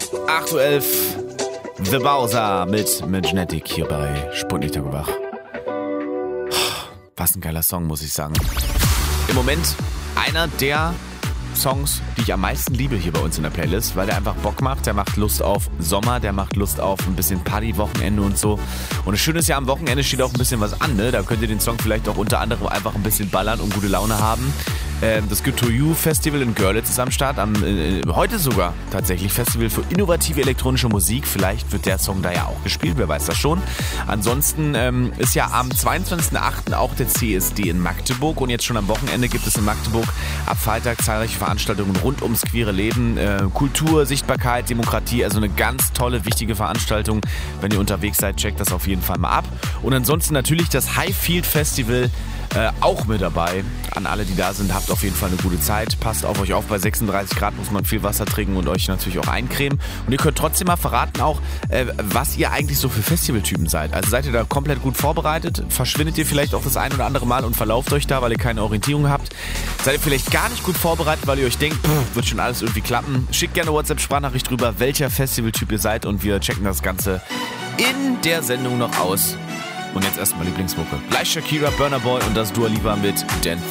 8:11 Uhr. The Bowser mit Genetic hier bei Sputnik Tag und Wach. Was ein geiler Song, muss ich sagen. Im Moment einer der Songs, die ich am meisten liebe hier bei uns in der Playlist, weil der einfach Bock macht, der macht Lust auf Sommer, der macht Lust auf ein bisschen Party-Wochenende und so. Und das Schöne ist ja, am Wochenende steht auch ein bisschen was an, ne? Da könnt ihr den Song vielleicht auch unter anderem einfach ein bisschen ballern und gute Laune haben. Das Good To You Festival in Görlitz ist am Start, heute sogar tatsächlich Festival für innovative elektronische Musik. Vielleicht wird der Song da ja auch gespielt, wer weiß das schon. Ansonsten ist ja am 22.08. auch der CSD in Magdeburg und jetzt schon am Wochenende gibt es in Magdeburg ab Freitag zahlreiche Veranstaltungen rund ums queere Leben, Kultur, Sichtbarkeit, Demokratie, also eine ganz tolle, wichtige Veranstaltung. Wenn ihr unterwegs seid, checkt das auf jeden Fall mal ab. Und ansonsten natürlich das Highfield Festival auch mit dabei. An alle, die da sind, habt auf jeden Fall eine gute Zeit. Passt auf euch auf, bei 36 Grad muss man viel Wasser trinken und euch natürlich auch eincremen. Und ihr könnt trotzdem mal verraten auch, was ihr eigentlich so für Festivaltypen seid. Also seid ihr da komplett gut vorbereitet? Verschwindet ihr vielleicht auch das ein oder andere Mal und verlauft euch da, weil ihr keine Orientierung habt? Seid ihr vielleicht gar nicht gut vorbereitet, weil ihr euch denkt, wird schon alles irgendwie klappen? Schickt gerne WhatsApp-Sprachnachricht drüber, welcher Festivaltyp ihr seid und wir checken das Ganze in der Sendung noch aus. Und jetzt erstmal Lieblingsmucke. Gleich Shakira, Burna Boy und das Dua Lipa mit Dance.